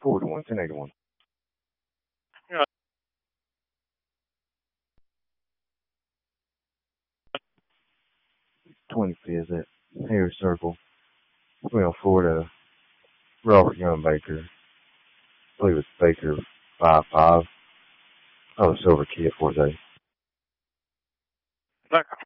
forward to 1081. Yeah. 25th at Harris Circle. 12-4 to Robert Young Baker. I believe it's Baker 5-5. Oh, Silver Kid 4 day. Back